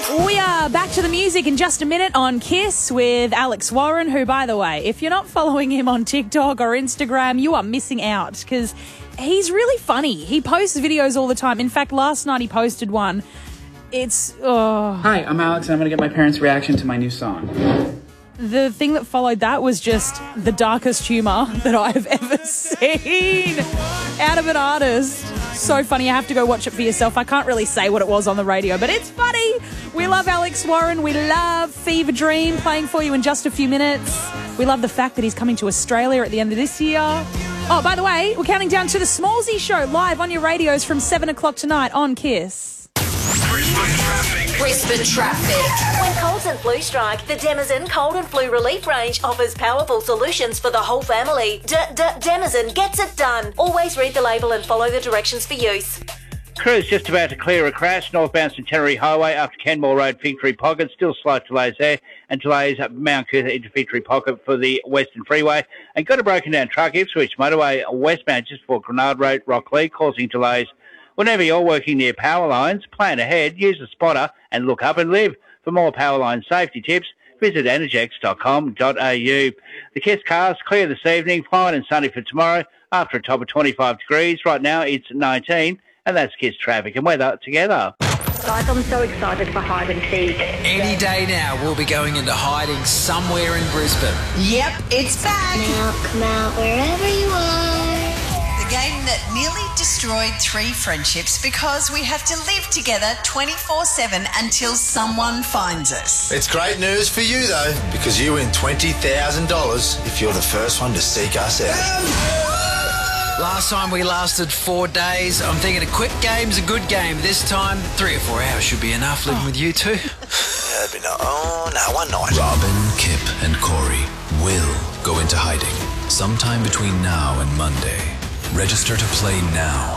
We are back to the music in just a minute on Kiss with Alex Warren, who, by the way, if you're not following him on TikTok or Instagram, you are missing out because he's really funny. He posts videos all the time. In fact, last night he posted one. Hi, I'm Alex, and I'm going to get my parents' reaction to my new song. The thing that followed that was just the darkest humour that I've ever seen out of an artist. So funny. You have to go watch it for yourself. I can't really say what it was on the radio, but it's funny. We love Alex Warren. We love Fever Dream playing for you in just a few minutes. We love the fact that he's coming to Australia at the end of this year. Oh, by the way, we're counting down to the Smallsy Show live on your radios from 7 o'clock tonight on Kiss. Brisbane traffic. When colds and flu strike, the Denizen Cold and Flu Relief range offers powerful solutions for the whole family. Denizen gets it done. Always read the label and follow the directions for use. Crew's just about to clear a crash northbound Centenary Highway after Kenmore Road, Victory Pocket. Still slight delays there, and delays at Mount Coot into Victory Pocket for the Western Freeway. And got a broken down truck, Ipswich motorway westbound just before Grenard Road, Rocklea, causing delays. Whenever you're working near power lines, plan ahead, use a spotter and look up and live. For more power line safety tips, visit energex.com.au. The Kiss cars clear this evening, fine and sunny for tomorrow after a top of 25 degrees. Right now it's 19, and that's Kiss traffic and weather together. Guys, I'm so excited for hide and seek. Any day now, we'll be going into hiding somewhere in Brisbane. Yep, it's back. Now come out wherever you are. The game that nearly destroyed 3 friendships because we have to live together 24/7 until someone finds us. It's great news for you, though, because you win $20,000 if you're the first one to seek us out. Last time we lasted 4 days. I'm thinking a quick game's a good game. This time, 3 or 4 hours should be enough living with you two. That'd be one night. Robin, Kip and Corey will go into hiding sometime between now and Monday. Register to play now